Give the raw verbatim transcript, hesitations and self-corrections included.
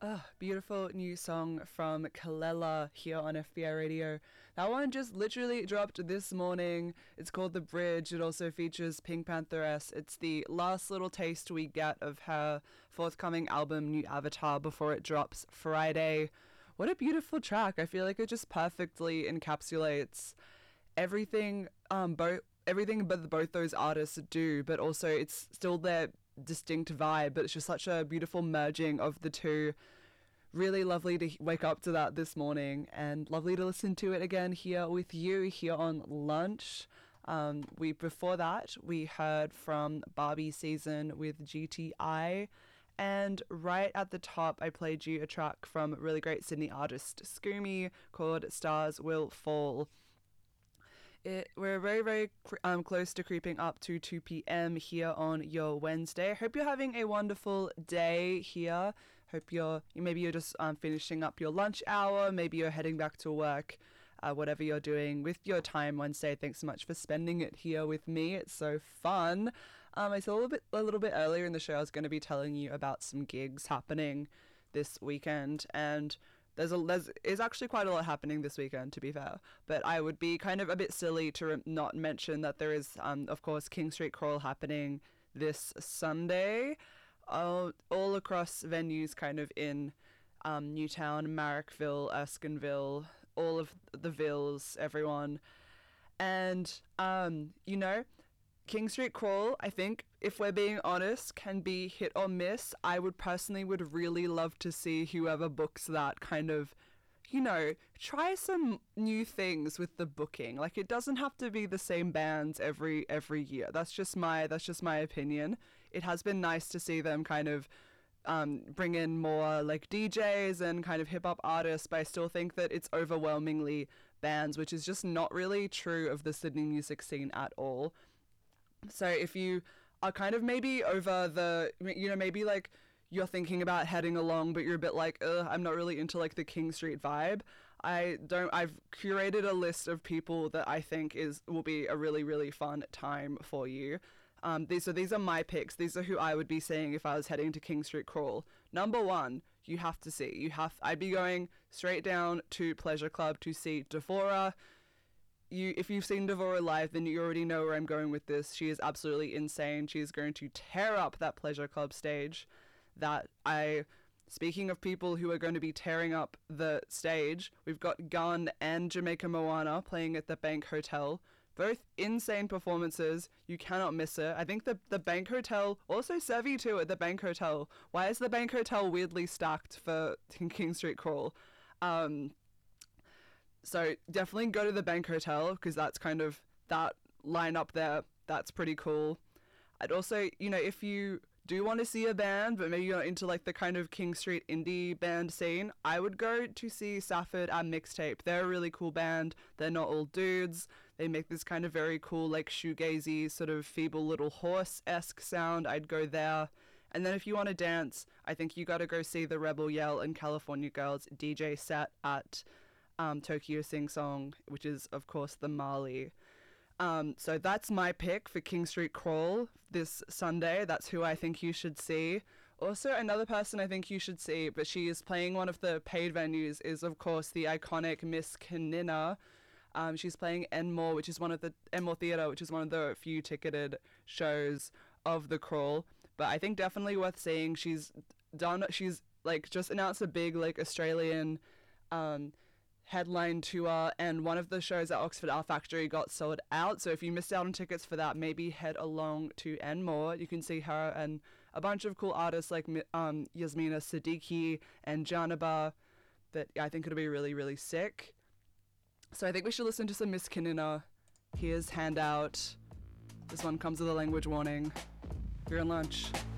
Oh, beautiful new song from Kelela here on F B I Radio. That one just literally dropped this morning. It's called The Bridge. It also features Pink Pantheress. It's the last little taste we get of her forthcoming album, New Avatar, before it drops Friday. What a beautiful track. I feel like it just perfectly encapsulates everything um both everything but both those artists do, but also it's still their distinct vibe, but it's just such a beautiful merging of the two. Really lovely to wake up to that this morning, and lovely to listen to it again here with you here on Lunch. Um, we before that we heard from Barbie Season with G T I, and right at the top I played you a track from really great Sydney artist Scoomy called Stars Will Fall. It, we're very, very um, close to creeping up to two p.m. here on your Wednesday. Hope you're having a wonderful day here. Hope you're, maybe you're just um, finishing up your lunch hour. Maybe you're heading back to work. Uh, whatever you're doing with your time Wednesday, thanks so much for spending it here with me. It's so fun. Um, I said a little bit, a little bit earlier in the show I was going to be telling you about some gigs happening this weekend, and There's a there's is actually quite a lot happening this weekend, to be fair. But I would be kind of a bit silly to re- not mention that there is, um, of course, King Street Crawl happening this Sunday, uh, all across venues, kind of in um, Newtown, Marrickville, Erskineville, all of the villes, everyone, and um, you know. King Street Crawl, I think, if we're being honest, can be hit or miss. I would personally would really love to see whoever books that kind of, you know, try some new things with the booking. Like, it doesn't have to be the same bands every every year. That's just my that's just my opinion. It has been nice to see them kind of um, bring in more like D Js and kind of hip hop artists, but I still think that it's overwhelmingly bands, which is just not really true of the Sydney music scene at all. So if you are kind of maybe over the, you know, maybe like you're thinking about heading along, but you're a bit like, ugh, I'm not really into like the King Street vibe. I don't, I've curated a list of people that I think is, will be a really, really fun time for you. Um, these, so these are my picks. These are who I would be seeing if I was heading to King Street Crawl. Number one, you have to see, you have, I'd be going straight down to Pleasure Club to see Devora. You, if you've seen Devora live, then you already know where I'm going with this. She is absolutely insane. She is going to tear up that Pleasure Club stage. That I, speaking of people who are going to be tearing up the stage, we've got Gun and Jamaica Moana playing at the Bank Hotel. Both insane performances. You cannot miss it. I think the the Bank Hotel, also Sevi too at the Bank Hotel. Why is the Bank Hotel weirdly stacked for King Street Crawl? Um... So definitely go to the Bank Hotel, because that's kind of that lineup there. That's pretty cool. I'd also, you know, if you do want to see a band, but maybe you're not into like the kind of King Street indie band scene, I would go to see Safford and Mixtape. They're a really cool band. They're not all dudes. They make this kind of very cool, like shoegazy, sort of feeble little horse-esque sound. I'd go there. And then if you want to dance, I think you got to go see the Rebel Yell and California Girls D J set at Um, Tokyo Sing Song, which is of course the Marley. Um, so that's my pick for King Street Crawl this Sunday. That's who I think you should see. Also, another person I think you should see, but she is playing one of the paid venues, is of course the iconic Miss Kanina. Um, she's playing Enmore, which is one of the Enmore Theatre, which is one of the few ticketed shows of the crawl. But I think definitely worth seeing. She's done. She's like just announced a big like Australian Um, headline tour, and one of the shows at Oxford Art Factory got sold out. So if you missed out on tickets for that, maybe head along to Enmore. You can see her and a bunch of cool artists like um, Yasmina Siddiqui and Janaba. That I think it'll be really, really sick. So I think we should listen to some Miss Kanina. Here's Handout. This one comes with a language warning. You're on Lunch.